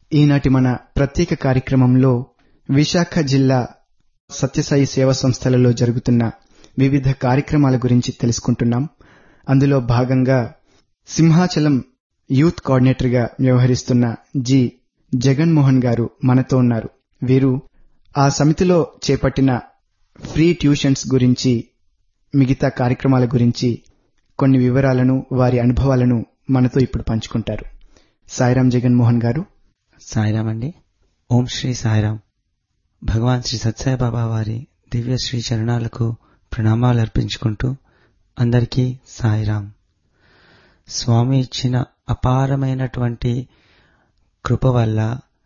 ఈనాటి మన ప్రత్యేక కార్యక్రమంలో విశాఖ జిల్లా సత్యసాయి సేవా సంస్థలలో జరుగుతున్న వివిధ కార్యక్రమాల గురించి తెలుసుకుంటున్నాం. అందులో భాగంగా సింహాచలం యూత్ కోఆర్డినేటర్ గా వ్యవహరిస్తున్న జి జగన్మోహన్ గారు మనతో ఉన్నారు. వీరు ఆ సమితిలో చేపట్టిన ఫ్రీ ట్యూషన్స్ గురించి, మిగతా కార్యక్రమాల గురించి కొన్ని వివరాలను, వారి అనుభవాలను మనతో ఇప్పుడు పంచుకుంటారు. సాయిరాం జగన్మోహన్ గారు. సాయిరాం అండి. ఓం శ్రీ సాయిరాం. భగవాన్ శ్రీ సత్యసాయి బాబా వారి దివ్య శ్రీ చరణాలకు ప్రణామాలు అర్పించుకుంటూ అందరికీ సాయిరాం. స్వామి ఇచ్చిన అపారమైనటువంటి కృప వల్ల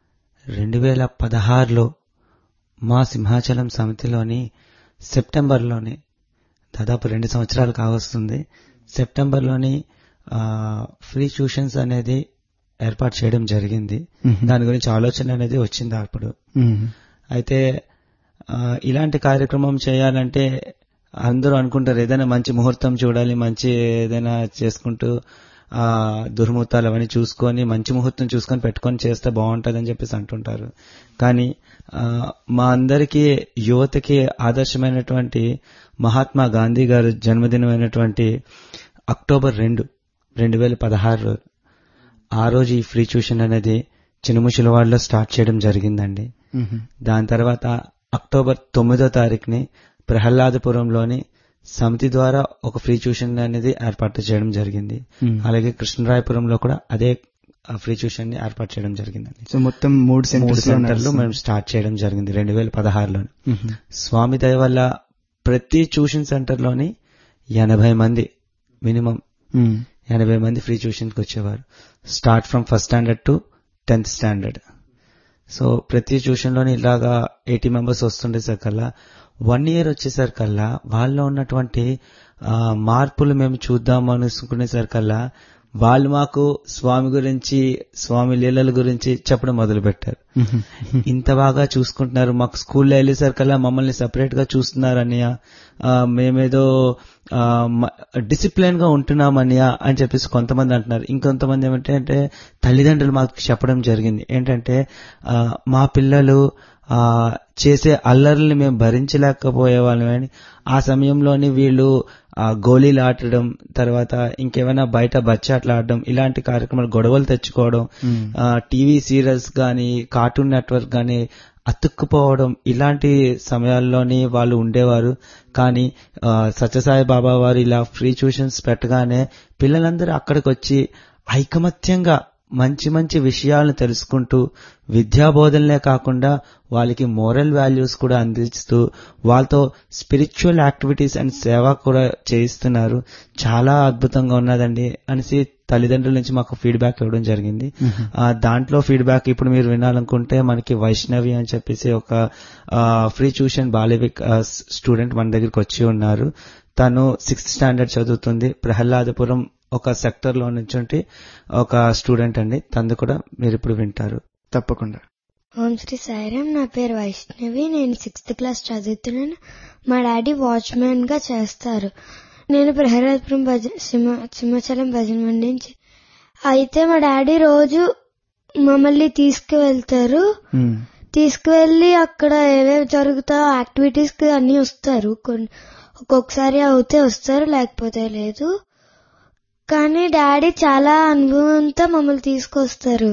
2016లో మా సింహాచలం సమితిలోని సెప్టెంబర్లోనే, దాదాపు 2 సంవత్సరాలు కావస్తుంది, సెప్టెంబర్లోని ఫ్రీ ట్యూషన్స్ అనేది ఏర్పాటు చేయడం జరిగింది. దాని గురించి ఆలోచన అనేది వచ్చింది అప్పుడు. అయితే ఇలాంటి కార్యక్రమం చేయాలంటే అందరూ అనుకుంటారు ఏదైనా మంచి ముహూర్తం చూడాలి, మంచి ఏదైనా చేసుకుంటూ దుర్ముహూర్తాలు అవన్నీ చూసుకొని మంచి ముహూర్తం చూసుకొని పెట్టుకొని చేస్తే బాగుంటుందని చెప్పేసి అంటుంటారు. కానీ మా అందరికీ యువతకి ఆదర్శమైనటువంటి మహాత్మా గాంధీ గారు జన్మదినమైనటువంటి అక్టోబర్ 2, 2016 ఆ రోజు ఈ ఫ్రీ ట్యూషన్ అనేది చినముషిలవాడలో స్టార్ట్ చేయడం జరిగిందండి. దాని తర్వాత అక్టోబర్ 9వ తారీఖుని ప్రహ్లాదపురంలోని సమితి ద్వారా ఒక ఫ్రీ ట్యూషన్ అనేది ఏర్పాటు చేయడం జరిగింది. అలాగే కృష్ణరాయపురంలో కూడా అదే ఫ్రీ ట్యూషన్ ని ఏర్పాటు చేయడం జరిగిందండి. సో మొత్తం 3 సెంటర్లు మేము స్టార్ట్ చేయడం జరిగింది 2016లో. స్వామి దయ వల్ల ప్రతి ట్యూషన్ సెంటర్ లోని 80 మంది, మినిమం 80 మంది ఫ్రీ ట్యూషన్ కి వచ్చేవారు. Start from first standard to 10th standard. So ప్రతి ట్యూషన్ లోని ఇలాగా 80 మెంబర్స్ వస్తుండేసరికల్లా 1 year వచ్చేసరికల్లా వాళ్ళలో ఉన్నటువంటి మార్పులు మేము చూద్దాం అనుకునేసరికల్లా వాళ్ళు మాకు స్వామి గురించి, స్వామి లీలల గురించి చెప్పడం మొదలు పెట్టారు. ఇంత బాగా చూసుకుంటున్నారు, మాకు స్కూల్లో వెళ్ళేసరికల్లా మమ్మల్ని సెపరేట్ గా చూస్తున్నారనియా, మేమేదో డిసిప్లిన్ గా ఉంటున్నామనియా అని చెప్పేసి కొంతమంది అంటున్నారు. ఇంకొంతమంది ఏమంటే తల్లిదండ్రులు మాకు చెప్పడం జరిగింది ఏంటంటే, మా పిల్లలు చేసే అల్లర్లని మేము భరించలేకపోయేవాళ్ళమని, ఆ సమయంలోని వీళ్ళు గోళీలు ఆడడం, తర్వాత ఇంకేమైనా బయట బచ్చాట్లు ఆడడం, ఇలాంటి కార్యక్రమాలు, గొడవలు తెచ్చుకోవడం, టీవీ సీరియల్స్ గానీ, కార్టూన్ నెట్వర్క్ గానీ అతుక్కుపోవడం, ఇలాంటి సమయాల్లోని వాళ్ళు ఉండేవారు. కానీ సత్యసాయి బాబా వారు ఇలా ఫ్రీ ట్యూషన్స్ పెట్టగానే పిల్లలందరూ అక్కడికి వచ్చి ఐకమత్యంగా మంచి మంచి విషయాలను తెలుసుకుంటూ, విద్యాబోధనలే కాకుండా వాళ్ళకి మోరల్ వాల్యూస్ కూడా అందిస్తూ, వాళ్ళతో స్పిరిచువల్ యాక్టివిటీస్ అండ్ సేవ కూడా చేయిస్తున్నారు. చాలా అద్భుతంగా ఉన్నదండి అనేసి తల్లిదండ్రుల నుంచి మాకు ఫీడ్బ్యాక్ ఇవ్వడం జరిగింది. దాంట్లో ఫీడ్బ్యాక్ ఇప్పుడు మీరు వినాలనుకుంటే, మనకి వైష్ణవి అని చెప్పేసి ఒక ఫ్రీ ట్యూషన్ బాలివిక్ స్టూడెంట్ మన దగ్గరికి వచ్చి ఉన్నారు. తను 6th స్టాండర్డ్ చదువుతుంది. ప్రహ్లాదపురం ఒక సెక్టర్ లో నుంచి ఒక స్టూడెంట్ అండి. తనది కూడా మీరు ఇప్పుడు వింటారు. తప్పకుండా. ఓం శ్రీ సాయిరాం. నా పేరు వైష్ణవి. నేను 6th క్లాస్ చదువుతున్నాను. మా డాడీ వాచ్మెన్ గా చేస్తారు. నేను ప్రహ్లాదపురం సింహాచలం భజన మండి నుంచి. అయితే మా డాడీ రోజు మమ్మల్ని తీసుకువెళ్తారు. తీసుకువెళ్లి అక్కడ ఏవేవి జరుగుతాయో యాక్టివిటీస్ కి అన్ని వస్తారు. ఒక్కొక్కసారి అవుతే వస్తారు, లేకపోతే లేదు. కానీ డాడీ చాలా అనుభవంతో మమ్మల్ని తీసుకొస్తారు.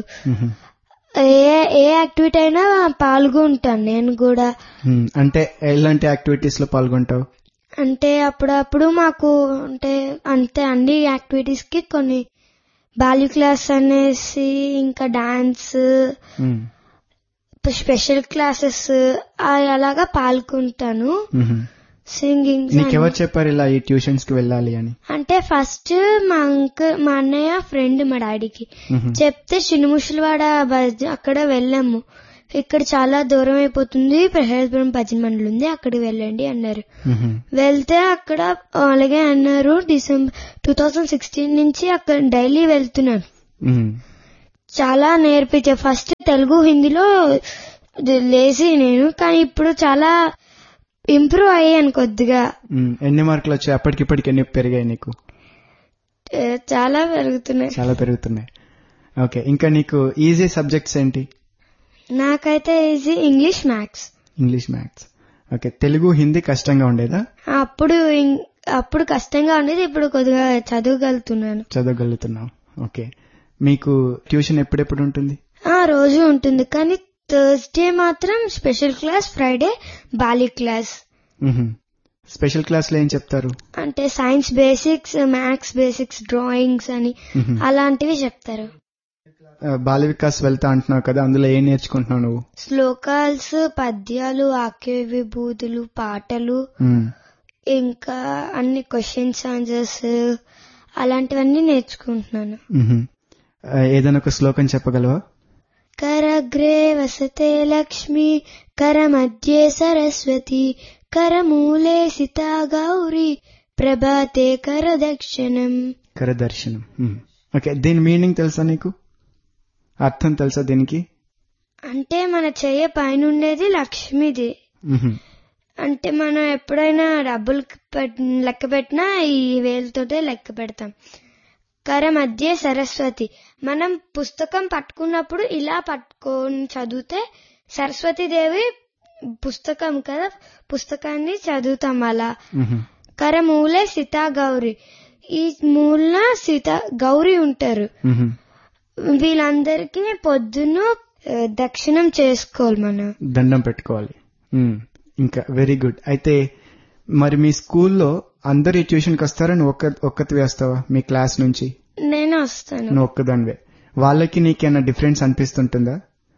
ఏ యాక్టివిటీ అయినా పాల్గొంటాను నేను కూడా. అంటే ఎలాంటి యాక్టివిటీస్ లో పాల్గొంటావు? అంటే అప్పుడప్పుడు మాకు అంటే అన్ని యాక్టివిటీస్ కి కొన్ని బాల్య క్లాస్ అనేసి, ఇంకా డాన్స్, స్పెషల్ క్లాసెస్ అలాగా పాల్గొంటాను. సింగింగ్. నీకెవరు చెప్పారు ఇలా ఈ ట్యూషన్స్ కి వెళ్ళాలి అని? అంటే ఫస్ట్ మా అన్నయ్య ఫ్రెండ్ మా డాడీకి చెప్తే చిన్నముషిలవాడ అక్కడ వెళ్ళాము. ఇక్కడ చాలా దూరం అయిపోతుంది, ప్రహ్లాదపురం భజన మండలి ఉంది, అక్కడికి వెళ్ళండి అన్నారు. వెళ్తే అక్కడ అలాగే అన్నారు. డిసెంబర్ 2016 నుంచి అక్కడ డైలీ వెళ్తున్నాను. చాలా నేర్పించారు. ఫస్ట్ తెలుగు, హిందీలో లేసి నేను, కానీ ఇప్పుడు చాలా ఇంప్రూవ్ అయ్యాను కొద్దిగా. ఎన్ని మార్కులు వచ్చాయి అప్పటికిప్పటికి? ఎన్ని పెరిగాయి నీకు? చాలా పెరుగుతున్నాయి. ఓకే. ఇంకా నీకు ఈజీ సబ్జెక్ట్స్ ఏంటి? నాకైతే easy English maths. English maths. Okay. Telugu Hindi కష్టంగా ఉండేదా? అప్పుడు కష్టంగా ఉండేది, ఇప్పుడు కొద్దిగా చదవగలుగుతున్నావు. ఓకే. మీకు ట్యూషన్ ఎప్పుడెప్పుడు ఉంటుంది? రోజు ఉంటుంది, కానీ థర్స్డే మాత్రం special class, Friday Bali class. Special class లో ఏం చెప్తారు? అంటే science basics, maths basics, drawings అని అలాంటివి చెప్తారు. బాల వికాస్ వెళ్తా అంటున్నావు కదా, అందులో ఏం నేర్చుకుంటున్నావు నువ్వు? శ్లోకాల్స్, పద్యాలు, వాక్య విభూతులు, పాటలు, ఇంకా అన్ని క్వశ్చన్స్ ఆన్సర్స్ అలాంటివన్నీ నేర్చుకుంటున్నాను. ఏదైనా ఒక శ్లోకం చెప్పగలవా? కరగ్రే వసతే లక్ష్మి, కరమధ్యే సరస్వతి, కరమూలే సితా గౌరీ, ప్రభాతే కరదర్శనం. ఓకే. దీని మీనింగ్ తెలుసా నీకు? అర్థం తెలుసా దీనికి? అంటే మన చెయ్యి పైన ఉండేది లక్ష్మిది. అంటే మనం ఎప్పుడైనా డబ్బులు లెక్క పెట్టినా ఈ వేలుతోటే లెక్క పెడతాం. కర మధ్య సరస్వతి, మనం పుస్తకం పట్టుకున్నప్పుడు ఇలా పట్టుకొని చదివితే సరస్వతీదేవి పుస్తకం కదా, పుస్తకాన్ని చదువుతాం అలా. కరమూలే సీతా గౌరీ, ఈ మూలన సీతా గౌరీ ఉంటారు. వీళ్ళందరికీ పొద్దున్న దక్షిణం చేసుకోవాలి, మనం దండం పెట్టుకోవాలి. ఇంకా వెరీ గుడ్. అయితే మరి మీ స్కూల్లో అందరు ట్యూషన్కి వస్తారా, నువ్వు ఒక్కతి వేస్తావా మీ క్లాస్ నుంచి? నేను వస్తాను. నువ్వు ఒక్కదానివే. వాళ్ళకి నీకేమైనా డిఫరెన్స్ అనిపిస్తుంటుందా?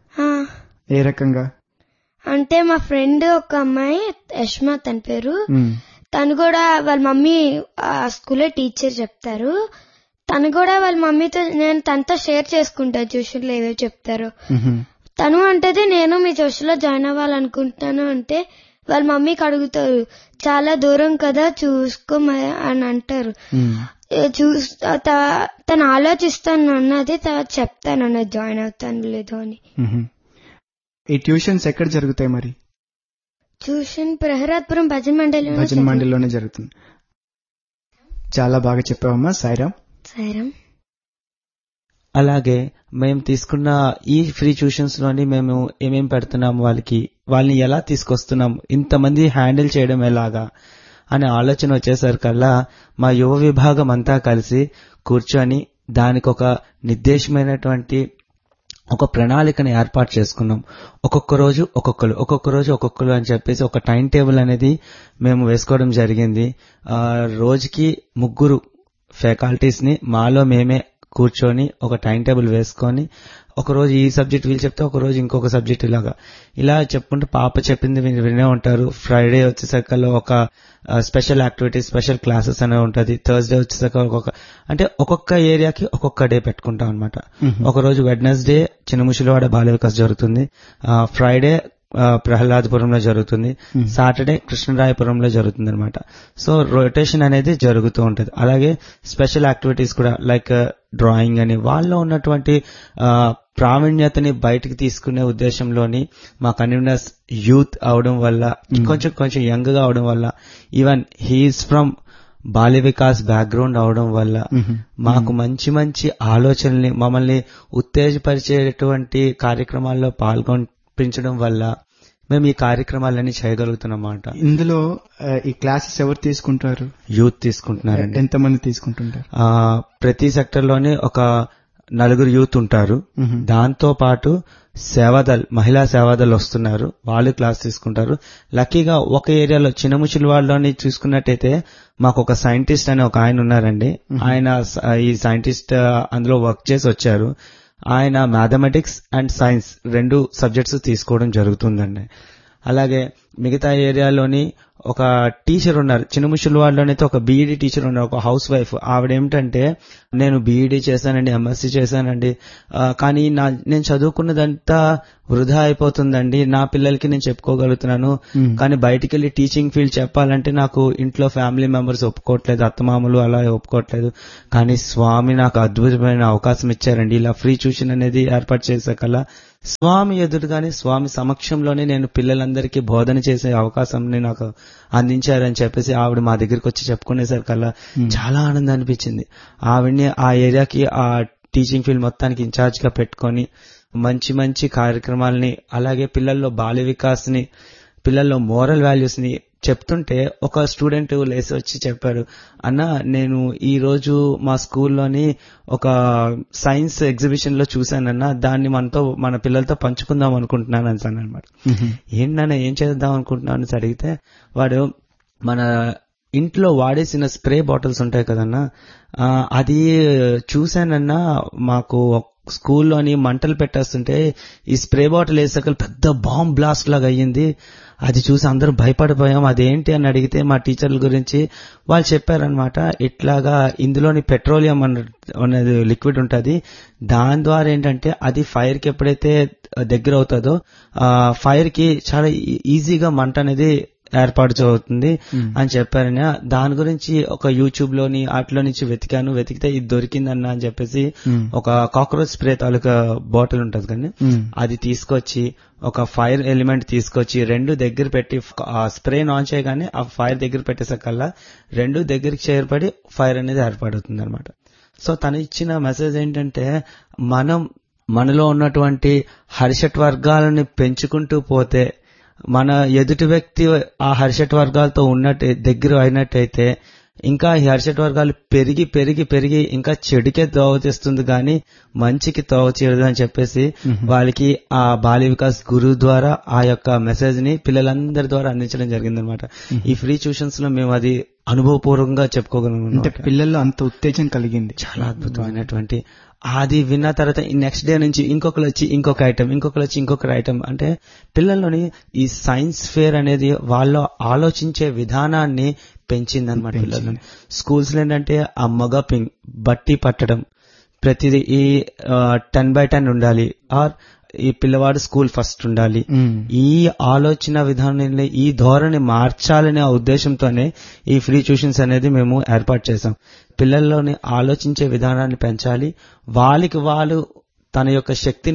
ఏ రకంగా? అంటే మా ఫ్రెండ్ ఒక అమ్మాయి యష్మా తన పేరు, తను కూడా వాళ్ళ మమ్మీ ఆ స్కూల్లో టీచర్ చెప్తారు. తను కూడా వాళ్ళ మమ్మీతో, నేను తనతో షేర్ చేసుకుంటా ట్యూషన్లో ఏవేవి చెప్తారు. తను అంటది నేను మీ ట్యూషన్లో జాయిన్ అవ్వాలనుకుంటాను అంటే వాళ్ళ మమ్మీకి అడుగుతారు, చాలా దూరం కదా చూసుకో అని అంటారు. తను ఆలోచిస్తాను అన్నది, చెప్తాను అన్నది జాయిన్ అవుతాను లేదు అని. ఈ ట్యూషన్స్ ఎక్కడ జరుగుతాయి మరి? ట్యూషన్ ప్రహ్లాద్పురం భజన మండలిలోనే జరుగుతుంది. చాలా బాగా చెప్పావమ్మా. సాయిరామ్. అలాగే మేము తీసుకున్న ఈ ఫ్రీ ట్యూషన్స్ లోని మేము ఏమేం పెడుతున్నాం, వాళ్ళని ఎలా తీసుకొస్తున్నాం, ఇంతమంది హ్యాండిల్ చేయడం ఎలాగా అనే ఆలోచన వచ్చేసరికల్లా మా యువ విభాగం అంతా కలిసి కూర్చొని దానికి ఒక నిర్దేశమైనటువంటి ఒక ప్రణాళికను ఏర్పాటు చేసుకున్నాం. ఒక్కొక్క రోజు ఒక్కొక్కరు అని చెప్పేసి ఒక టైం టేబుల్ అనేది మేము వేసుకోవడం జరిగింది. రోజుకి 3 ఫ్యాకల్టీస్ ని మాలో మేమే కూర్చొని ఒక టైం టేబుల్ వేసుకొని, ఒకరోజు ఈ సబ్జెక్ట్ వీళ్ళు చెప్తే ఒకరోజు ఇంకొక సబ్జెక్ట్ ఇలా చెప్పుకుంటూ పాప చెప్పింది వినే ఉంటారు. ఫ్రైడే వచ్చేసరికల్లో ఒక స్పెషల్ యాక్టివిటీస్, స్పెషల్ క్లాసెస్ అనేవి ఉంటుంది. థర్స్డే వచ్చేసరికి అంటే ఒక్కొక్క ఏరియాకి ఒక్కొక్క డే పెట్టుకుంటాం అనమాట. ఒకరోజు వెడ్నెస్డే చిన్నముషిలవాడ బాల వికాస్ జరుగుతుంది, ఫ్రైడే ప్రహ్లాదపురంలో జరుగుతుంది, సాటర్డే కృష్ణరాయపురంలో జరుగుతుంది అనమాట. సో రొటేషన్ అనేది జరుగుతూ ఉంటుంది. అలాగే స్పెషల్ యాక్టివిటీస్ కూడా లైక్ డ్రాయింగ్ అని వాళ్ళలో ఉన్నటువంటి ప్రావీణ్యతని బయటికి తీసుకునే ఉద్దేశంలోని మా కన్వీనర్స్ యూత్ అవడం వల్ల, కొంచెం యంగ్ గా అవడం వల్ల, ఈవెన్ హీఈస్ ఫ్రమ్ బాల్య వికాస్ బ్యాక్గ్రౌండ్ అవడం వల్ల మాకు మంచి ఆలోచనల్ని, మమ్మల్ని ఉత్తేజపరిచేటువంటి కార్యక్రమాల్లో పాల్గొనిపించడం వల్ల మేము ఈ కార్యక్రమాలన్నీ చేయగలుగుతున్నమాట. ఇందులో ఈ క్లాసెస్ ఎవరు తీసుకుంటారు? యూత్ తీసుకుంటున్నారండి. ఎంతమంది తీసుకుంటుంటారు? ప్రతి సెక్టర్ లోనే ఒక 4 యూత్ ఉంటారు. దాంతో పాటు మహిళా సేవాదల్ వస్తున్నారు, వాళ్ళు క్లాస్ తీసుకుంటారు. లక్కీగా ఒక ఏరియాలో చిన్నముచిలవాడలోని చూసుకున్నట్టయితే మాకు ఒక సైంటిస్ట్ అనే ఒక ఆయన ఉన్నారండి. ఆయన ఈ సైంటిస్ట్ అందులో వర్క్ చేసి వచ్చారు. ఆయన మ్యాథమెటిక్స్ అండ్ సైన్స్ 2 సబ్జెక్ట్స్ తీసుకోవడం జరుగుతుందండి. అలాగే మిగతా ఏరియాలోని ఒక టీచర్ ఉన్నారు. చిన్నముషిలవాడలోనైతే ఒక బీఈడీ టీచర్ ఉన్నారు, ఒక హౌస్ వైఫ్. ఆవిడేమిటంటే నేను బీఈడీ చేశానండి, ఎంఎస్సీ చేశానండి, కానీ నేను చదువుకున్నదంతా వృధా అయిపోతుందండి. నా పిల్లలకి నేను చెప్పుకోగలుగుతున్నాను, కానీ బయటికి వెళ్ళి టీచింగ్ ఫీల్డ్ చెప్పాలంటే నాకు ఇంట్లో ఫ్యామిలీ మెంబర్స్ ఒప్పుకోవట్లేదు, అత్తమామలు అలా ఒప్పుకోవట్లేదు. కానీ స్వామి నాకు అద్భుతమైన అవకాశం ఇచ్చారండి. ఇలా ఫ్రీ ట్యూషన్ అనేది ఏర్పాటు చేసాకల్లా స్వామి ఎదురుగానే, స్వామి సమక్షంలోనే నేను పిల్లలందరికీ బోధన చేసే అవకాశంని నాకు అందించారని చెప్పేసి ఆవిడ మా దగ్గరికి వచ్చి చెప్పుకునేసరికల్లా చాలా ఆనందం అనిపించింది. ఆవిడ్ని ఆ ఏరియాకి, ఆ టీచింగ్ ఫీల్డ్ మొత్తానికి ఇన్ఛార్జ్ గా పెట్టుకొని మంచి మంచి కార్యక్రమాలని, అలాగే పిల్లల్లో బాల్య వికాస్ని, పిల్లల్లో మోరల్ వాల్యూస్ ని చెప్తుంటే ఒక స్టూడెంట్ లేసి వచ్చి చెప్పాడు, అన్న నేను ఈ రోజు మా స్కూల్లోని ఒక సైన్స్ ఎగ్జిబిషన్ లో చూశానన్నా, దాన్ని మన పిల్లలతో పంచుకుందాం అనుకుంటున్నాను అని అనమాట. ఏంటన్నా ఏం చేద్దాం అనుకుంటున్నాను అని అడిగితే వాడు మన ఇంట్లో వాడేసిన స్ప్రే బాటిల్స్ ఉంటాయి కదన్నా, అది చూశానన్నా మాకు స్కూల్లోని మంటలు పెట్టేస్తుంటే ఈ స్ప్రే బాటిల్ వేసాక పెద్ద బాంబ్ బ్లాస్ట్ లాగా అయ్యింది, అది చూసి అందరూ భయపడిపోయాం, అదేంటి అని అడిగితే మా టీచర్ల గురించి వాళ్ళు చెప్పారనమాట. ఇట్లాగా ఇందులోని పెట్రోలియం అనేది లిక్విడ్ ఉంటుంది, దాని ద్వారా ఏంటంటే అది ఫైర్ కి ఎప్పుడైతే దగ్గర అవుతుందో ఫైర్ కి చాలా ఈజీగా మంట అనేది ఏర్పాటు అవుతుంది అని చెప్పారని. దాని గురించి ఒక యూట్యూబ్ లోని వాటిలో నుంచి వెతికితే ఇది దొరికిందన్న అని చెప్పేసి ఒక కాక్రోచ్ స్ప్రే తాలూకా బాటిల్ ఉంటుంది కానీ అది తీసుకొచ్చి ఒక ఫైర్ ఎలిమెంట్ తీసుకొచ్చి రెండు దగ్గర పెట్టి ఆ స్ప్రే ఆన్ చేయగానే ఆ ఫైర్ దగ్గర పెట్టేసకల్లా రెండు దగ్గరికి చేరుపడి ఫైర్ అనేది ఏర్పడుతుంది అనమాట. సో తను ఇచ్చిన మెసేజ్ ఏంటంటే మనలో ఉన్నటువంటి హర్షట్ వర్గాలని పెంచుకుంటూ పోతే మన ఎదుటి వ్యక్తి ఆ హర్షట్ వర్గాలతో దగ్గర అయినట్టయితే ఇంకా ఈ హర్షట్ వర్గాలు పెరిగి పెరిగి పెరిగి ఇంకా చెడుకే తోవ తెస్తుంది కానీ మంచికి తోవ చేయదు అని చెప్పేసి వాళ్ళకి ఆ బాల్య వికాస్ గురువు ద్వారా ఆ యొక్క మెసేజ్ ని పిల్లలందరి ద్వారా అందించడం జరిగిందనమాట. ఈ ఫ్రీ ట్యూషన్స్ లో మేము అది అనుభవపూర్వకంగా చెప్పుకోగలం. పిల్లల్లో అంత ఉత్తేజం కలిగింది, చాలా అద్భుతమైనటువంటి. అది విన్న తర్వాత నెక్స్ట్ డే నుంచి ఇంకొకరు వచ్చి ఇంకొక ఐటమ్ అంటే పిల్లల్లోని ఈ సైన్స్ ఫేర్ అనేది వాళ్ళు ఆలోచించే విధానాన్ని పెంచిందనమాట. పిల్లల్లోని స్కూల్స్ లో ఏంటంటే ఆ మగపింగ్ బట్టి పట్టడం, ప్రతిదీ ఈ 10/10 ఉండాలి, ఆర్ ఈ పిల్లవాడు స్కూల్ ఫస్ట్ ఉండాలి, ఈ ఆలోచన విధానాన్ని ఈ ధోరణి మార్చాలనే ఉద్దేశంతోనే ఈ ఫ్రీ ట్యూషన్స్ అనేది మేము ఏర్పాటు చేశాం. పిల్లల్లోని ఆలోచించే విధానాన్ని పెంచాలి, వాళ్ళు తన యొక్క శక్తిని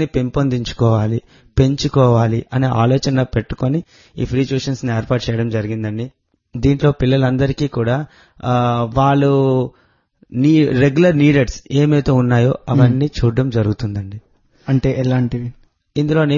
పెంచుకోవాలి అనే ఆలోచన పెట్టుకొని ఈ ఫ్రీ ట్యూషన్స్ ని ఏర్పాటు చేయడం జరిగిందండి. దీంట్లో పిల్లలందరికీ కూడా వాళ్ళు రెగ్యులర్ నీడెడ్స్ ఏమైతే ఉన్నాయో అవన్నీ చూడడం జరుగుతుందండి. అంటే ఎలాంటివి? ఇందులోని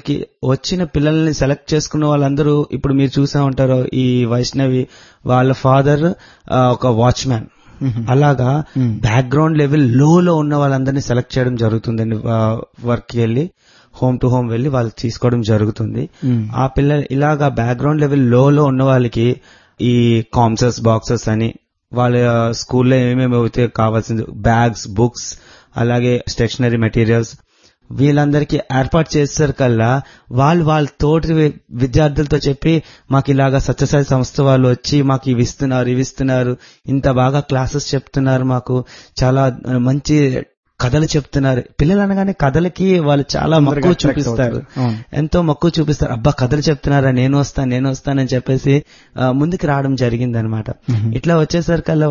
పిల్లల్ని సెలెక్ట్ చేసుకున్న వాళ్ళందరూ ఇప్పుడు మీరు చూసా ఉంటారు, ఈ వైష్ణవి వాళ్ళ ఫాదర్ ఒక వాచ్మ్యాన్, అలాగా బ్యాక్గ్రౌండ్ లెవెల్ లో ఉన్న వాళ్ళందరినీ సెలెక్ట్ చేయడం జరుగుతుందండి. వర్క్ కి వెళ్ళి హోమ్ టు హోమ్ వెళ్ళి వాళ్ళు తీసుకోవడం జరుగుతుంది. ఆ పిల్లలు ఇలాగా బ్యాక్గ్రౌండ్ లెవెల్ లో ఉన్న వాళ్ళకి ఈ కాంసెస్ బాక్సెస్ అని వాళ్ళ స్కూల్లో ఏమేమి అయితే కావాల్సింది బ్యాగ్స్, బుక్స్, అలాగే స్టేషనరీ మెటీరియల్స్ వీళ్ళందరికీ ఏర్పాటు చేసేసరి కల్లా వాళ్ళ తోటి విద్యార్థులతో చెప్పి మాకు ఇలాగా సత్యసాయి సంస్థ వాళ్ళు వచ్చి మాకు ఇవి ఇస్తున్నారు, ఇంత బాగా క్లాసెస్ చెప్తున్నారు, మాకు చాలా మంచి కథలు చెప్తున్నారు. పిల్లలు అనగానే కథలకి వాళ్ళు చాలా మక్కువ చూపిస్తారు, ఎంతో మక్కువ చూపిస్తారు. అబ్బా కథలు చెప్తున్నారా, నేను వస్తానని చెప్పేసి ముందుకు రావడం జరిగిందనమాట. ఇట్లా వచ్చేసరికల్లా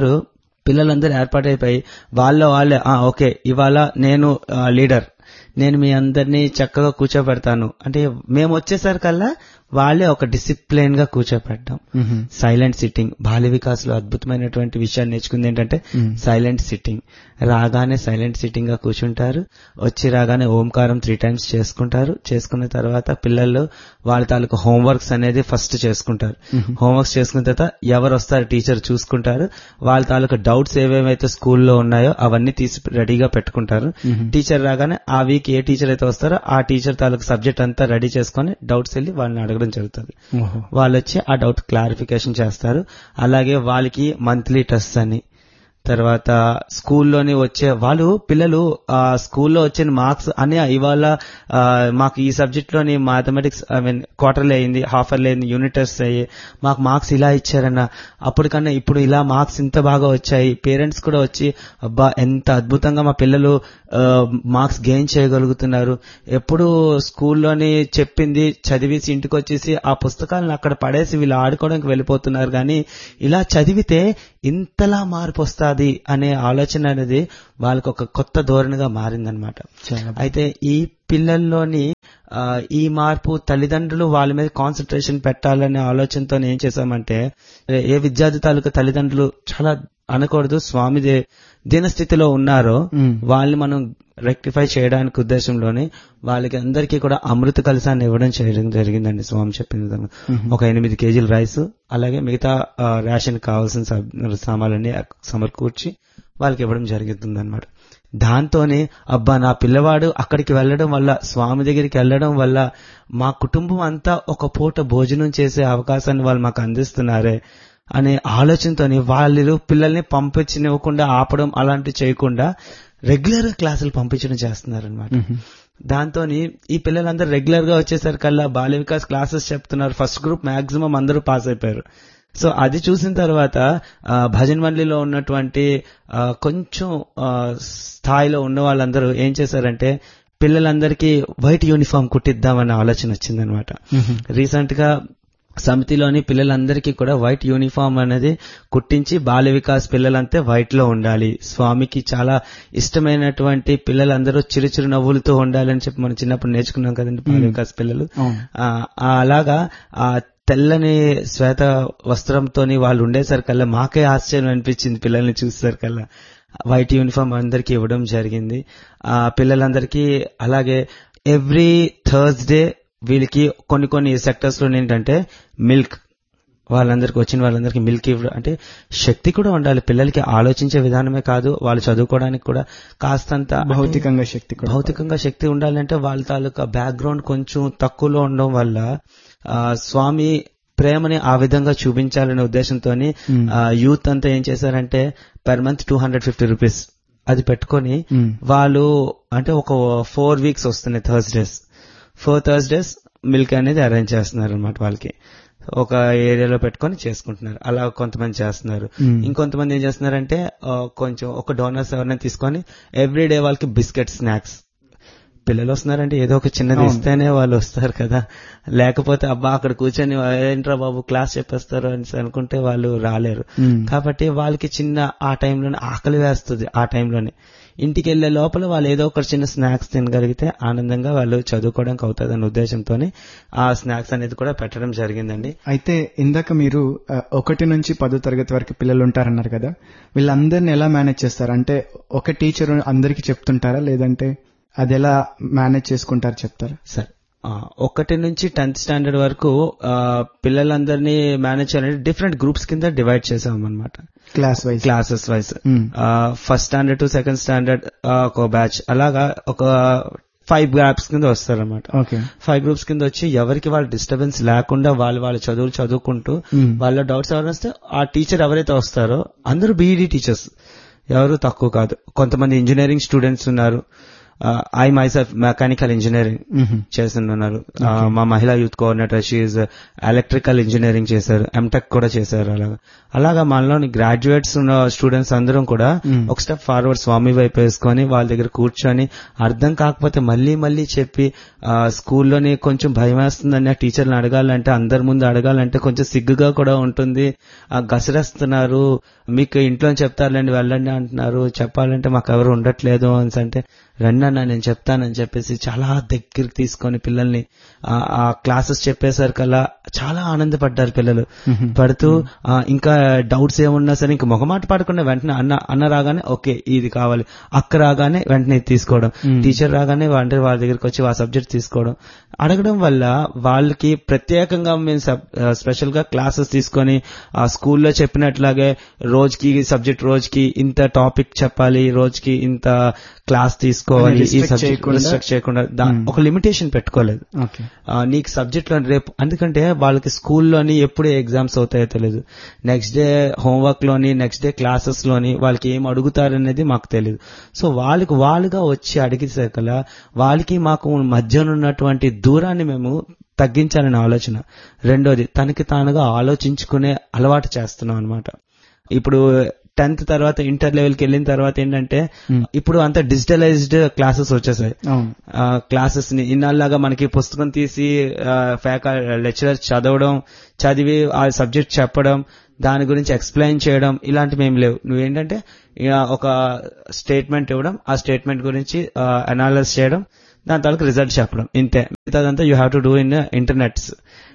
పిల్లలందరూ ఏర్పాటైపోయి వాళ్ళే ఓకే ఇవాళ నేను లీడర్, నేను మీ అందరినీ చక్కగా కూర్చోబెడతాను అంటే మేము వచ్చేసరికల్లా వాళ్ళే ఒక డిసిప్లిన్ గా కూర్చోపెట్టాం. సైలెంట్ సిట్టింగ్, బాల్య వికాస్ లో అద్భుతమైనటువంటి విషయాన్ని నేర్చుకుంది ఏంటంటే సైలెంట్ సిట్టింగ్. రాగానే సైలెంట్ సిట్టింగ్ గా కూర్చుంటారు, రాగానే ఓంకారం 3 times చేసుకుంటారు. చేసుకున్న తర్వాత పిల్లలు వాళ్ళ తాలూకు హోంవర్క్స్ అనేది ఫస్ట్ చేసుకుంటారు. హోంవర్క్స్ చేసుకున్న తర్వాత ఎవరు వస్తారు టీచర్ చూసుకుంటారు. వాళ్ళ తాలూకు డౌట్స్ ఏవేమైతే స్కూల్లో ఉన్నాయో అవన్నీ తీసి రెడీగా పెట్టుకుంటారు. టీచర్ రాగానే ఆ వీక్ ఏ టీచర్ అయితే వస్తారో ఆ టీచర్ తాలూకు సబ్జెక్ట్ అంతా రెడీ చేసుకుని డౌట్స్ వెళ్ళి వాళ్ళని అడగడం జరుగుతుంది. వాళ్ళు వచ్చి ఆ డౌట్ క్లారిఫికేషన్ చేస్తారు. అలాగే వాళ్ళకి మంత్లీ టెస్ట్ అని, తర్వాత స్కూల్లోని వచ్చే పిల్లలు స్కూల్లో వచ్చిన మార్క్స్ అని ఇవాళ మాకు ఈ సబ్జెక్ట్ లోని మ్యాథమెటిక్స్ క్వార్టర్లీ అయింది, హాఫర్లీ అయింది, యూనిట్ టెస్ట్ అయ్యి మాకు మార్క్స్ ఇలా ఇచ్చారన్న, అప్పటికన్నా ఇప్పుడు ఇలా మార్క్స్ ఇంత బాగా వచ్చాయి. పేరెంట్స్ కూడా వచ్చి అబ్బా ఎంత అద్భుతంగా మా పిల్లలు మార్క్స్ గెయిన్ చేయగలుగుతున్నారు. ఎప్పుడు స్కూల్లోని చెప్పింది చదివేసి ఇంటికి వచ్చేసి ఆ పుస్తకాలను అక్కడ పడేసి వీళ్ళు ఆడుకోవడానికి వెళ్ళిపోతున్నారు, కానీ ఇలా చదివితే ఇంతలా మార్పు వస్తుంది అనే ఆలోచన అనేది వాళ్ళకి ఒక కొత్త ధోరణిగా మారిందనమాట. అయితే ఈ పిల్లల్లోని ఈ మార్పు తల్లిదండ్రులు వాళ్ళ మీద కాన్సన్ట్రేషన్ పెట్టాలనే ఆలోచనతో ఏం చేశామంటే ఏ విద్యార్థి తాలూకు తల్లిదండ్రులు చాలా అనకూడదు. స్వామి దీనస్థితిలో ఉన్నారో వాళ్ళని మనం రెక్టిఫై చేయడానికి ఉద్దేశంలోనే వాళ్ళకి అందరికీ కూడా అమృత కలశాన్ని ఇవ్వడం చేయడం జరిగిందండి. స్వామి చెప్పిన విధంగా ఒక 8 కేజీల రైస్, అలాగే మిగతా రేషన్ కావాల్సిన సామాన్లన్నీ సమకూర్చి వాళ్ళకి ఇవ్వడం జరుగుతుందన్నమాట. దాంతోనే అబ్బా నా పిల్లవాడు అక్కడికి వెళ్లడం వల్ల, స్వామి దగ్గరికి వెళ్లడం వల్ల మా కుటుంబం అంతా ఒక పూట భోజనం చేసే అవకాశాన్ని వాళ్ళు మాకు అందిస్తున్నారే అనే ఆలోచనతోని వాళ్ళు పిల్లల్ని పంపించనివ్వకుండా ఆపడం అలాంటివి చేయకుండా రెగ్యులర్ గా క్లాసులు పంపించడం చేస్తున్నారనమాట. దాంతో ఈ పిల్లలందరూ రెగ్యులర్ గా వచ్చేసరికల్లా బాల వికాస్ క్లాసెస్ చెప్తున్నారు. ఫస్ట్ గ్రూప్ మాక్సిమం అందరూ పాస్ అయిపోయారు. సో అది చూసిన తర్వాత భజన్ మండలిలో ఉన్నటువంటి కొంచెం స్థాయిలో ఉన్న వాళ్ళందరూ ఏం చేశారంటే పిల్లలందరికీ వైట్ యూనిఫామ్ కుట్టిద్దామన్న ఆలోచన వచ్చిందనమాట. రీసెంట్ గా సమితిలోని పిల్లలందరికీ కూడా వైట్ యూనిఫామ్ అనేది కుట్టించి బాల వికాస్ పిల్లలంతే వైట్ లో ఉండాలి, స్వామికి చాలా ఇష్టమైనటువంటి పిల్లలందరూ చిరుచిరు నవ్వులతో ఉండాలని చెప్పి మనం చిన్నప్పుడు నేర్చుకున్నాం కదండి బాల వికాస్ పిల్లలు. అలాగా ఆ తెల్లని శ్వేత వస్త్రంతోని వాళ్ళు ఉండేసరికల్లా మాకే ఆశ్చర్యం అనిపించింది. పిల్లల్ని చూసేసరికల్లా వైట్ యూనిఫామ్ అందరికీ ఇవ్వడం జరిగింది. ఆ పిల్లలందరికీ అలాగే ఎవ్రీ థర్స్డే వీళ్ళకి కొన్ని సెక్టర్స్ లో ఏంటంటే మిల్క్, వాళ్ళందరికి వచ్చిన వాళ్ళందరికీ మిల్క్ ఇవ్వడం. అంటే శక్తి కూడా ఉండాలి పిల్లలకి, ఆలోచించే విధానమే కాదు, వాళ్ళు చదువుకోవడానికి కూడా కాస్తంత భౌతికంగా శక్తి ఉండాలంటే వాళ్ళ తాలూకా బ్యాక్గ్రౌండ్ కొంచెం తక్కువలో ఉండడం వల్ల స్వామి ప్రేమని ఆ విధంగా చూపించాలనే ఉద్దేశంతో యూత్ అంతా ఏం చేశారంటే పర్ మంత్ 250 రూపీస్ అది పెట్టుకొని వాళ్ళు అంటే ఒక 4 వీక్స్ వస్తున్నాయి థర్స్డేస్, 4 థర్స్డేస్ మిల్క్ అనేది అరేంజ్ చేస్తున్నారు అనమాట. వాళ్ళకి ఒక ఏరియాలో పెట్టుకొని చేసుకుంటున్నారు. అలా కొంతమంది చేస్తున్నారు. ఇంకొంతమంది ఏం చేస్తున్నారంటే కొంచెం ఒక డోనర్స్ ఎవరైనా తీసుకొని ఎవ్రీడే వాళ్ళకి బిస్కెట్ స్నాక్స్, పిల్లలు వస్తున్నారంటే ఏదో ఒక చిన్నది ఇస్తేనే వాళ్ళు వస్తారు కదా, లేకపోతే అబ్బా అక్కడ కూర్చొని ఏంట్రా బాబు క్లాస్ చెప్పేస్తారు అని అనుకుంటే వాళ్ళు రాలేరు. కాబట్టి వాళ్ళకి చిన్న ఆ టైంలోనే ఆకలి వేస్తుంది. ఆ టైంలోనే ఇంటికి వెళ్లే లోపల వాళ్ళు ఏదో ఒక చిన్న స్నాక్స్ తినగలిగితే ఆనందంగా వాళ్ళు చదువుకోవడానికి అవుతుంది అనే ఉద్దేశంతోనే ఆ స్నాక్స్ అనేది కూడా పెట్టడం జరిగిందండి. అయితే ఇందాక మీరు 1 నుంచి 10వ తరగతి వరకు పిల్లలు ఉంటారన్నారు కదా, వీళ్ళందరినీ ఎలా మేనేజ్ చేస్తారు? అంటే ఒక టీచర్ అందరికి చెప్తుంటారా, లేదంటే అది ఎలా మేనేజ్ చేసుకుంటారు చెప్తారా? సార్ 1 నుంచి 10th స్టాండర్డ్ వరకు పిల్లలందరినీ మేనేజ్ చేయాలంటే డిఫరెంట్ గ్రూప్స్ కింద డివైడ్ చేసామన్నమాట, classes wise. First standard to second standard ఒక బ్యాచ్, అలాగా ఒక 5 గ్రూప్స్ కింద వస్తారన్నమాట. 5 గ్రూప్స్ కింద వచ్చి ఎవరికి వాళ్ళ డిస్టర్బెన్స్ లేకుండా వాళ్ళ చదువులు చదువుకుంటూ వాళ్ళ డౌట్స్ ఎవరైనా వస్తే ఆ టీచర్ ఎవరైతే వస్తారో అందరూ బీఈడీ టీచర్స్, ఎవరు తక్కువ కాదు. కొంతమంది ఇంజనీరింగ్ స్టూడెంట్స్ ఉన్నారు. ఐ మైసెల్ఫ్ మెకానికల్ ఇంజనీరింగ్ చేస్తున్నారు. మా మహిళా youth coordinator she electrical engineering చేశారు, ఎంటెక్ కూడా చేశారు. అలాగా మనలోని గ్రాడ్యుయేట్స్ ఉన్న స్టూడెంట్స్ అందరం కూడా ఒక స్టెప్ ఫార్వర్డ్ స్వామి వైపు వేసుకొని వాళ్ళ దగ్గర కూర్చొని అర్థం కాకపోతే మళ్ళీ చెప్పి స్కూల్లోని కొంచెం భయం వేస్తుందని టీచర్లను అడగాలంటే, అందరి ముందు అడగాలంటే కొంచెం సిగ్గుగా కూడా ఉంటుంది. గసరేస్తున్నారు, మీకు ఇంట్లో చెప్తారులేండి వెళ్ళండి అంటున్నారు, చెప్పాలంటే మాకు ఎవరు ఉండట్లేదు అని అంటే రండి అన్న నేను చెప్తానని చెప్పేసి చాలా దగ్గరికి తీసుకొని పిల్లల్ని ఆ క్లాసెస్ చెప్పేసరికల్లా చాలా ఆనందపడ్డారు పిల్లలు. పడుతూ ఇంకా డౌట్స్ ఏమున్నా సరే ఇంకా మొహమాట పడకుండా వెంటనే అన్న రాగానే ఓకే ఇది కావాలి, అక్క రాగానే వెంటనే తీసుకోవడం, టీచర్ రాగానే వాళ్ళ దగ్గరికి వచ్చి ఆ సబ్జెక్ట్ తీసుకోవడం, అడగడం వల్ల వాళ్ళకి ప్రత్యేకంగా మేము స్పెషల్ గా క్లాసెస్ తీసుకొని ఆ స్కూల్లో చెప్పినట్లాగే రోజుకి ఇంత టాపిక్ చెప్పాలి, రోజుకి ఇంత క్లాస్ తీసుకోవాలి, ఈ సబ్జెక్ట్ రిస్ట్రిక్ట్ చేయకుండా ఒక లిమిటేషన్ పెట్టుకోలేదు. నీకు సబ్జెక్ట్ లో రేపు, ఎందుకంటే వాళ్ళకి స్కూల్లోని ఎప్పుడు ఎగ్జామ్స్ అవుతాయో తెలియదు, నెక్స్ట్ డే హోంవర్క్ లోని నెక్స్ట్ డే క్లాసెస్ లోని వాళ్ళకి ఏం అడుగుతారనేది మాకు తెలియదు. సో వాళ్ళుగా వచ్చి అడిగేసరికల్లా వాళ్ళకి మాకు మధ్యన ఉన్నటువంటి దూరాన్ని మేము తగ్గించాలనే ఆలోచన. రెండోది తనకి తానుగా ఆలోచించుకునే అలవాటు చేస్తున్నాం అనమాట. ఇప్పుడు 10th తర్వాత ఇంటర్ లెవెల్కి వెళ్ళిన తర్వాత ఏంటంటే ఇప్పుడు అంత డిజిటలైజ్డ్ క్లాసెస్ వచ్చేసాయి. క్లాసెస్ ని ఇన్నాళ్ళగా మనకి పుస్తకం తీసి లెక్చరర్ చదివి ఆ సబ్జెక్ట్ చెప్పడం, దాని గురించి ఎక్స్ప్లెయిన్ చేయడం ఇలాంటివి ఏం లేవు. నువ్వేంటంటే ఒక స్టేట్మెంట్ ఇవ్వడం, ఆ స్టేట్మెంట్ గురించి అనాలిసిస్ చేయడం, దాని తాలూకు రిజల్ట్ చెప్పడం, ఇంతే. మిగతాదంతా you have to do in internets.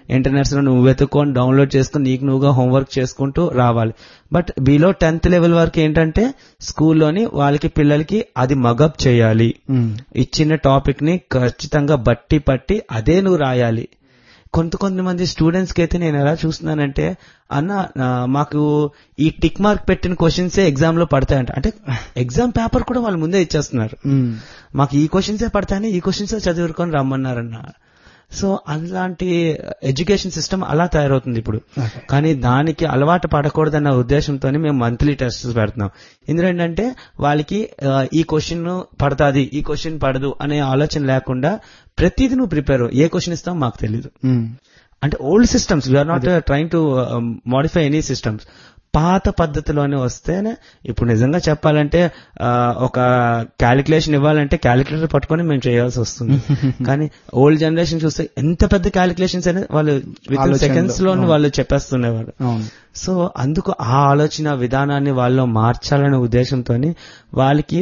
Internets లో నువ్వు వెతుక్కొని డౌన్లోడ్ చేసుకుని నీకు నువ్వుగా హోంవర్క్ చేసుకుంటూ రావాలి. బట్ బిలో 10th లెవెల్ వరకు ఏంటంటే స్కూల్లోని వాళ్ళకి పిల్లలకి అది మగప్ చేయాలి. ఇచ్చిన టాపిక్ ని ఖచ్చితంగా బట్టి పట్టి అదే నువ్వు రాయాలి. కొంతమంది స్టూడెంట్స్ కి అయితే నేను ఎలా చూస్తున్నానంటే, అన్న మాకు ఈ టిక్ మార్క్ పెట్టిన క్వశ్చన్సే ఎగ్జామ్ లో పడతాయంట. అంటే ఎగ్జామ్ పేపర్ కూడా వాళ్ళు ముందే ఇచ్చేస్తున్నారు. మాకు ఈ క్వశ్చన్సే పడతాయని ఈ క్వశ్చన్సే చదువుకొని రమ్మన్నారన్న. సో అలాంటి ఎడ్యుకేషన్ సిస్టమ్ అలా తయారవుతుంది ఇప్పుడు. కానీ దానికి అలవాటు పడకూడదన్న ఉద్దేశంతోనే మేము మంత్లీ టెస్ట్స్ పెడుతున్నాం. ఇందులో ఏంటంటే వాళ్ళకి ఈ క్వశ్చన్ పడతాది, ఈ క్వశ్చన్ పడదు అనే ఆలోచన లేకుండా ప్రతిదీ నువ్వు ప్రిపేర్. ఏ క్వశ్చన్ ఇస్తావు మాకు తెలీదు. అంటే old systems, we are not trying to modify any systems. పాత పద్ధతిలోనే వస్తేనే ఇప్పుడు నిజంగా చెప్పాలంటే ఒక క్యాలిక్యులేషన్ ఇవ్వాలంటే క్యాలిక్యులేటర్ పట్టుకొని మేము చేయాల్సి వస్తుంది. కానీ ఓల్డ్ జనరేషన్ చూస్తే ఎంత పెద్ద క్యాలిక్యులేషన్స్ అనేది వాళ్ళు విత్ ఇన్ సెకండ్స్ లోనే వాళ్ళు చెప్పేస్తున్నవారు. సో అందుకు ఆ ఆలోచన విధానాన్ని వాళ్ళు మార్చాలనే ఉద్దేశంతో వాళ్ళకి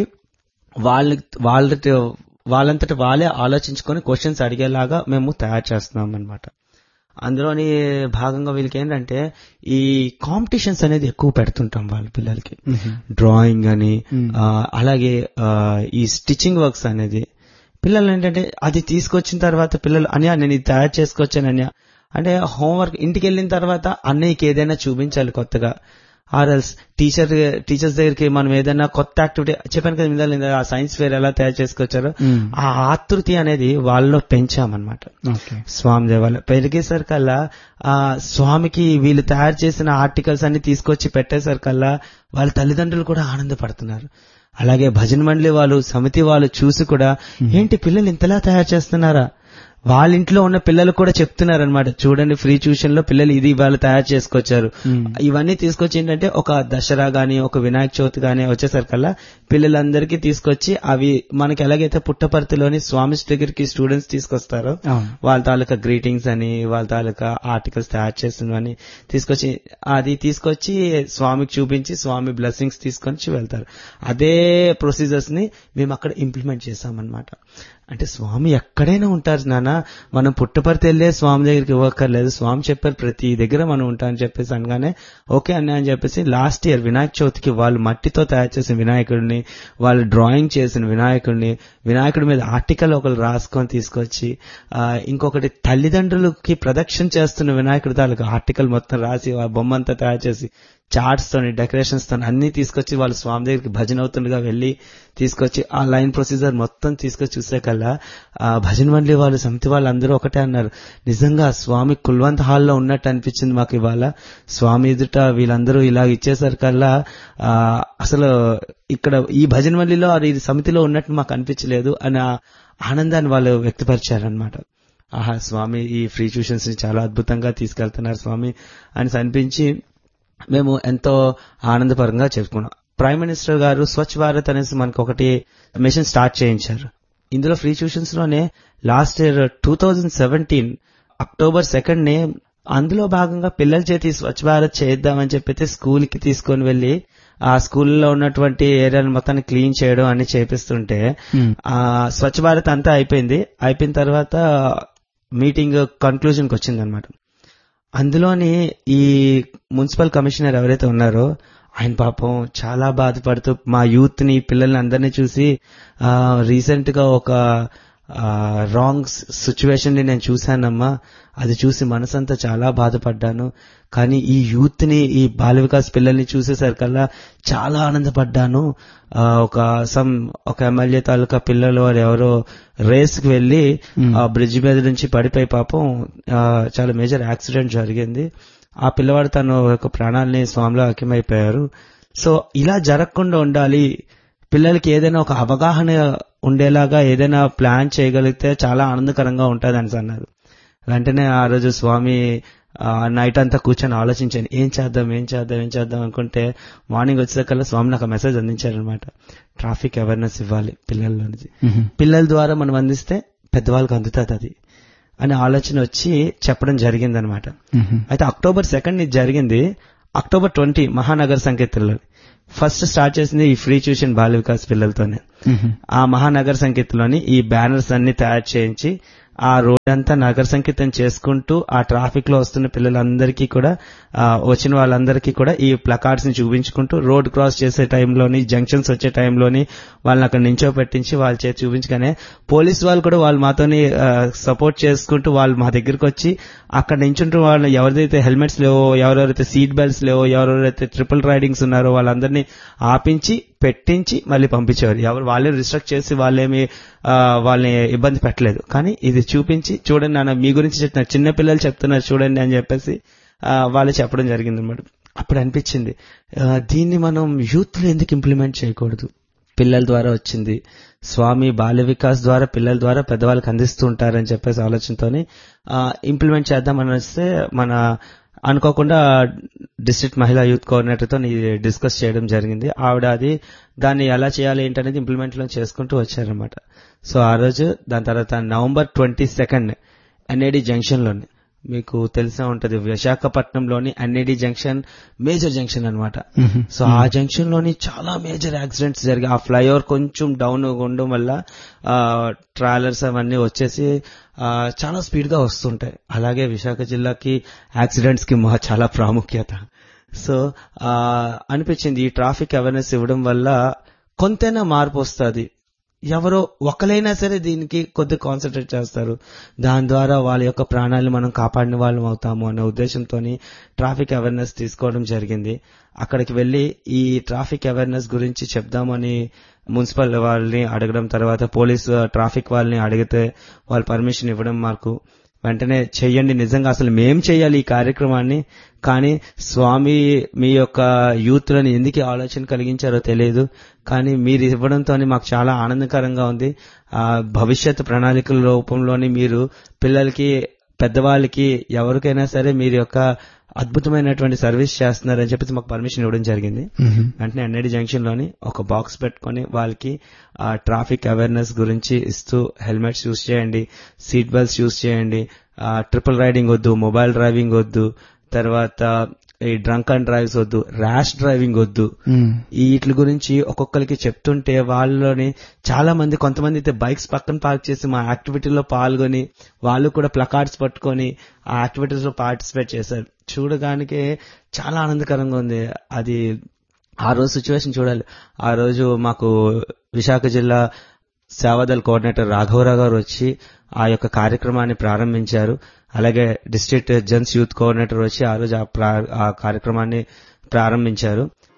వాళ్ళంతటి వాళ్ళే ఆలోచించుకొని క్వశ్చన్స్ అడిగేలాగా మేము తయారు చేస్తున్నాం అన్నమాట. అందులోని భాగంగా వీళ్ళకి ఏంటంటే ఈ కాంపిటీషన్స్ అనేది ఎక్కువ పెడుతుంటాం వాళ్ళ పిల్లలకి. డ్రాయింగ్ అని, అలాగే ఈ స్టిచ్చింగ్ వర్క్స్ అనేది. పిల్లలు ఏంటంటే అది తీసుకొచ్చిన తర్వాత పిల్లలు అన్నయ్య నేను ఇది తయారు చేసుకొచ్చానన్య అంటే హోంవర్క్ ఇంటికి వెళ్ళిన తర్వాత అన్నయ్యకి ఏదైనా చూపించాలి కొత్తగా. ఆర్ఎల్స్ టీచర్స్ దగ్గరికి మనం ఏదైనా కొత్త యాక్టివిటీ చెప్పాను కదా, ఆ సైన్స్ ఫేర్ ఎలా తయారు చేసుకొచ్చారో ఆ ఆతృతి అనేది వాళ్ళలో పెంచామన్నమాట. స్వామి దేవాలయం పెరిగేసరికల్లా ఆ స్వామికి వీళ్ళు తయారు చేసిన ఆర్టికల్స్ అన్ని తీసుకొచ్చి పెట్టేసరికల్లా వాళ్ళ తల్లిదండ్రులు కూడా ఆనందపడుతున్నారు. అలాగే భజన మండలి వాళ్ళు, సమితి వాళ్ళు చూసి కూడా ఏంటి పిల్లలు ఇంతలా తయారు చేస్తున్నారా, వాళ్ళ ఇంట్లో ఉన్న పిల్లలు కూడా చెప్తున్నారనమాట. చూడండి ఫ్రీ ట్యూషన్ లో పిల్లలు ఇది వాళ్ళు తయారు చేసుకొచ్చారు. ఇవన్నీ తీసుకొచ్చి ఏంటంటే ఒక దసరా గానీ ఒక వినాయక చవితి గానీ వచ్చేసరికల్లా పిల్లలందరికీ తీసుకొచ్చి అవి మనకి ఎలాగైతే పుట్టపర్తిలోని స్వామి దగ్గరికి స్టూడెంట్స్ తీసుకొస్తారో వాళ్ళ తాలూకా గ్రీటింగ్స్ అని వాళ్ళ తాలూకా ఆర్టికల్స్ తయారు చేసినవని తీసుకొచ్చి స్వామికి చూపించి స్వామి బ్లెస్సింగ్స్ తీసుకొని వెళ్తారు. అదే ప్రొసీజర్స్ ని మేము అక్కడ ఇంప్లిమెంట్ చేశామన్నమాట. అంటే స్వామి ఎక్కడైనా ఉంటారు నాన్న, మనం పుట్టపర్తి వెళ్ళే స్వామి దగ్గరికి ఇవ్వక్కర్లేదు, స్వామి చెప్పారు ప్రతి దగ్గర మనం ఉంటామని చెప్పేసి అనగానే ఓకే అన్న అని చెప్పేసి లాస్ట్ ఇయర్ వినాయక చవితికి వాళ్ళు మట్టితో తయారు చేసిన వినాయకుడిని, వాళ్ళు డ్రాయింగ్ చేసిన వినాయకుడి మీద ఆర్టికల్ ఒకరు రాసుకొని తీసుకొచ్చి, ఇంకొకటి తల్లిదండ్రులకి ప్రదక్షిణ చేస్తున్న వినాయకుడి తాలూకు ఆర్టికల్ మొత్తం రాసి ఆ బొమ్మంతా తయారు చేసి చార్ట్స్ తోని డెకరేషన్స్ తోని అన్ని తీసుకొచ్చి వాళ్ళు స్వామి దగ్గరికి భజన అవుతుండగా వెళ్లి తీసుకొచ్చి ఆ లైన్ ప్రొసీజర్ మొత్తం తీసుకొచ్చి చూసేకల్లా ఆ భజన మండలి వాళ్ళు, సమితి వాళ్ళు అందరూ ఒకటే అన్నారు, నిజంగా స్వామి కుల్వంత్ హాల్లో ఉన్నట్టు అనిపించింది మాకు ఇవాళ. స్వామి ఎదుట వీళ్ళందరూ ఇలా ఇచ్చేసరికల్లా అసలు ఇక్కడ ఈ భజన మండలిలో అది సమితిలో ఉన్నట్టు మాకు అనిపించలేదు అని ఆనందాన్ని వాళ్ళు వ్యక్తపరిచారనమాట. ఆహా స్వామి ఈ ఫ్రీ ట్యూషన్స్ ని చాలా అద్భుతంగా తీసుకెళ్తున్నారు స్వామి అని అనిపించి మేము ఎంతో ఆనందపరంగా చెప్పుకున్నాం. ప్రైమ్ మినిస్టర్ గారు స్వచ్ఛ భారత్ అనేసి మనకు ఒకటి మిషన్ స్టార్ట్ చేయించారు. ఇందులో ఫ్రీ ట్యూషన్స్ లోనే లాస్ట్ ఇయర్ 2017 అక్టోబర్ 2 అందులో భాగంగా పిల్లల చేతి స్వచ్ఛ భారత్ చేద్దామని చెప్పి స్కూల్ కి తీసుకొని వెళ్లి ఆ స్కూల్లో ఉన్నటువంటి ఏరియాను మొత్తాన్ని క్లీన్ చేయడం అని చేపిస్తుంటే ఆ స్వచ్ఛ భారత్ అంతా అయిపోయిన తర్వాత మీటింగ్ కన్క్లూజన్ కి వచ్చిందనమాట. అందులోని ఈ మున్సిపల్ కమిషనర్ ఎవరైతే ఉన్నారో ఆయన పాపం చాలా బాధపడుతూ మా యూత్ ని పిల్లల్ని అందరినీ చూసి రీసెంట్ గా ఒక రాంగ్ సిచ్యువేషన్ ని నేను చూశానమ్మా, అది చూసి మనసంతా చాలా బాధపడ్డాను. కానీ ఈ యూత్ ని, ఈ బాల వికాస్ పిల్లల్ని చూసేసరికల్లా చాలా ఆనందపడ్డాను. ఒక ఎమ్మెల్యే తాలూకా పిల్లలు వారు ఎవరో రేస్ కి వెళ్లి ఆ బ్రిడ్జ్ మీద నుంచి పడిపోయి పాపం చాలా మేజర్ యాక్సిడెంట్ జరిగింది. ఆ పిల్లవాడు తన యొక్క ప్రాణాలని స్వామిలో ఐక్యమైపోయారు. సో ఇలా జరగకుండా ఉండాలి, పిల్లలకి ఏదైనా ఒక అవగాహన ఉండేలాగా ఏదైనా ప్లాన్ చేయగలిగితే చాలా ఆనందకరంగా ఉంటుంది అని అన్నారు. వెంటనే ఆ రోజు స్వామి నైట్ అంతా కూర్చొని ఆలోచించాను, ఏం చేద్దాం అనుకుంటే మార్నింగ్ వచ్చేసరికల్లా స్వామి నాకు మెసేజ్ అందించారనమాట. ట్రాఫిక్ అవేర్నెస్ ఇవ్వాలి పిల్లల్లో నుంచి, పిల్లల ద్వారా మనం అందిస్తే పెద్దవాళ్ళకి అందుతుంది అది అనే ఆలోచన వచ్చి చెప్పడం జరిగిందనమాట. అయితే అక్టోబర్ 2 ఇది జరిగింది. అక్టోబర్ 20 మహానగర సంకీర్తనలో ఫస్ట్ స్టార్ట్ చేసింది ఈ ఫ్రీ ట్యూషన్ బాల వికాస్ పిల్లలతోనే. ఆ మహానగర సంకీర్తనలోని ఈ బ్యానర్స్ అన్ని తయారు చేయించి ఆ రోడ్ అంతా నగర సంకీర్తన చేసుకుంటూ ఆ ట్రాఫిక్ లో వస్తున్న పిల్లలందరికీ కూడా వచ్చిన వాళ్ళందరికీ కూడా ఈ ప్లకార్డ్స్ ని చూపించుకుంటూ రోడ్ క్రాస్ చేసే టైంలోని, జంక్షన్స్ వచ్చే టైంలోని వాళ్ళని అక్కడ నించోపెట్టించి వాళ్ళ చేతి చూపించగానే పోలీస్ వాళ్ళు కూడా వాళ్ళు మాతోని సపోర్ట్ చేసుకుంటూ వాళ్ళు మా దగ్గరికి వచ్చి అక్కడ నించుంటూ వాళ్ళు ఎవరిదైతే హెల్మెట్స్ లేవో, ఎవరెవరైతే సీట్ బెల్ట్స్ లేవో, ఎవరెవరైతే ట్రిపుల్ రైడింగ్స్ ఉన్నారో వాళ్ళందరినీ ఆపించి పెట్టించి మళ్ళీ పంపించేవారు. ఎవరు వాళ్ళే రిస్ట్రిక్ట్ చేసి వాళ్ళేమి వాళ్ళని ఇబ్బంది పెట్టలేదు. కానీ ఇది చూపించి చూడండి నాన్న మీ గురించి చెప్తున్నారు, చిన్న పిల్లలు చెప్తున్నారు చూడండి అని చెప్పేసి వాళ్ళు చెప్పడం జరిగింది అనమాట. అప్పుడు అనిపించింది దీన్ని మనం యూత్ లో ఎందుకు ఇంప్లిమెంట్ చేయకూడదు. పిల్లల ద్వారా వచ్చింది, స్వామి బాల్య వికాస్ ద్వారా పిల్లల ద్వారా పెద్దవాళ్ళకి అందిస్తూ ఉంటారని చెప్పేసి ఆలోచనతోని ఇంప్లిమెంట్ చేద్దామని వస్తే మన అనుకోకుండా డిస్ట్రిక్ట్ మహిళా యూత్ కోఆర్డినేటర్ తో డిస్కస్ చేయడం జరిగింది. ఆవిడ దాన్ని ఎలా చేయాలి ఏంటనేది ఇంప్లిమెంట్ లో చేసుకుంటూ వచ్చారనమాట. సో ఆ రోజు దాని తర్వాత November 22 ఎన్ఏడి జంక్షన్ లోని, మీకు తెలిసే ఉంటది విశాఖపట్నంలోని ఎన్ఏడి జంక్షన్ మేజర్ జంక్షన్ అనమాట. సో ఆ జంక్షన్ లోని చాలా మేజర్ యాక్సిడెంట్స్ జరిగాయి. ఆ ఫ్లైఓవర్ కొంచెం డౌన్ ఉండడం వల్ల ట్రావెలర్స్ అవన్నీ వచ్చేసి చాలా స్పీడ్ గా వస్తుంటాయి. అలాగే విశాఖ జిల్లాకి యాక్సిడెంట్స్ కి చాలా ప్రాముఖ్యత. సో అనిపించింది ఈ ట్రాఫిక్ అవేర్నెస్ ఇవ్వడం వల్ల కొంతైనా మార్పు వస్తుంది. ఎవరో ఒకరైనా సరే దీనికి కొద్ది కాన్సన్ట్రేట్ చేస్తారు, దాని ద్వారా వాళ్ళ యొక్క ప్రాణాలను మనం కాపాడిన వాళ్ళం అవుతాము అన్న ఉద్దేశంతో ట్రాఫిక్ అవేర్నెస్ తీసుకోవడం జరిగింది. అక్కడికి వెళ్లి ఈ ట్రాఫిక్ అవేర్నెస్ గురించి చెప్దామని మున్సిపల్ వాళ్ళని అడగడం, తర్వాత పోలీస్ ట్రాఫిక్ వాళ్ళని అడిగితే వాళ్ళు పర్మిషన్ ఇవ్వడం, మాకు వెంటనే చెయ్యండి, నిజంగా అసలు మేం చెయ్యాలి ఈ కార్యక్రమాన్ని, కానీ స్వామి మీ యొక్క యూత్ లను ఎందుకు ఆలోచన కలిగించారో తెలియదు, కానీ మీరు ఇవ్వడంతో మాకు చాలా ఆనందకరంగా ఉంది. భవిష్యత్ ప్రణాళికల రూపంలోని మీరు పిల్లలకి, పెద్దవాళ్ళకి, ఎవరికైనా సరే మీరు యొక్క అద్భుతమైనటువంటి సర్వీస్ చేస్తున్నారని చెప్పేసి మాకు పర్మిషన్ ఇవ్వడం జరిగింది. వెంటనే ఎన్ఐడి జంక్షన్ లోని ఒక బాక్స్ పెట్టుకుని వాళ్ళకి ట్రాఫిక్ అవేర్నెస్ గురించి ఇస్తూ హెల్మెట్స్ యూజ్ చేయండి, సీట్ బెల్ట్స్ యూజ్ చేయండి, ట్రిపుల్ రైడింగ్ వద్దు, మొబైల్ డ్రైవింగ్ వద్దు, తర్వాత ఈ డ్రంక్ అండ్ డ్రైవ్స్ వద్దు, ర్యాష్ డ్రైవింగ్ వద్దు, వీటి గురించి ఒక్కొక్కరికి చెప్తుంటే వాళ్ళలోని చాలా మంది, కొంతమంది అయితే బైక్స్ పక్కన పార్క్ చేసి మా యాక్టివిటీలో పాల్గొని వాళ్ళు కూడా ప్లకార్డ్స్ పట్టుకొని ఆ యాక్టివిటీస్ లో పార్టిసిపేట్ చేశారు. చూడడానికి చాలా ఆనందకరంగా ఉంది. అది ఆ రోజు సిచ్యువేషన్ చూడాలి. ఆ రోజు మాకు విశాఖ జిల్లా సేవాదళ కోఆర్డినేటర్ రాఘవరావు గారు వచ్చి ఆ యొక్క కార్యక్రమాన్ని ప్రారంభించారు. అలాగే డిస్ట్రిక్ట్ జెంట్స్ యూత్ కోఆర్డినేటర్ వచ్చి ఆ రోజు ఆ కార్యక్రమాన్ని ప్రారంభించారు.